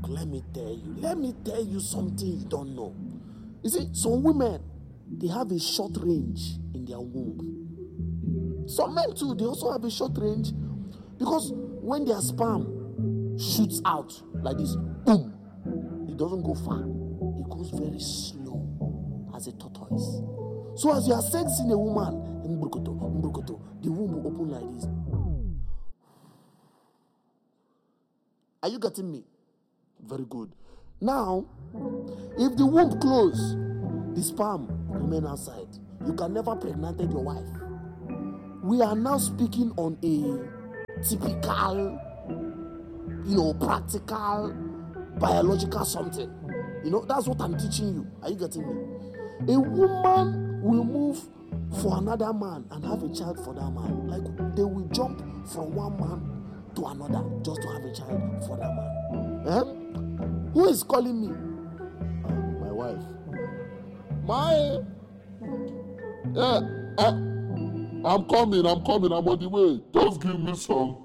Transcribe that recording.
Look, let me tell you something you don't know. You see, some women, they have a short range in their womb. Some men too, they also have a short range, because when their sperm shoots out like this, boom, it doesn't go far. It goes very slow as a tortoise. So as you are sexing a woman, the womb will open like this. Are you getting me? Very good. Now, if the womb close, the sperm remain outside. You can never pregnant your wife. We are now speaking on a typical, practical, biological something. That's what I'm teaching you. Are you getting me? A woman will move for another man and have a child for that man. Like, they will jump from one man to another just to have a child for that man. Who is calling me? My wife. I'm coming. I'm on the way. Just give me some